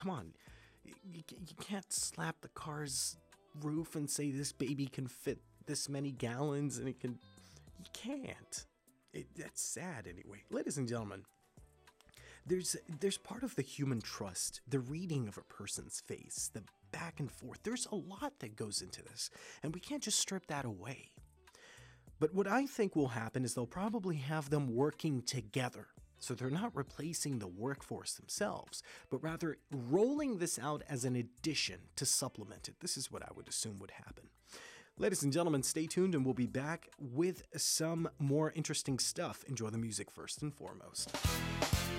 Come on, you can't slap the car's roof and say this baby can fit this many gallons and it can. You can't. That's sad anyway. Ladies and gentlemen, there's part of the human trust, the reading of a person's face, the back and forth. There's a lot that goes into this, and we can't just strip that away. But what I think will happen is they'll probably have them working together. So they're not replacing the workforce themselves, but rather rolling this out as an addition to supplement it. This is what I would assume would happen. Ladies and gentlemen, stay tuned and we'll be back with some more interesting stuff. Enjoy the music first and foremost.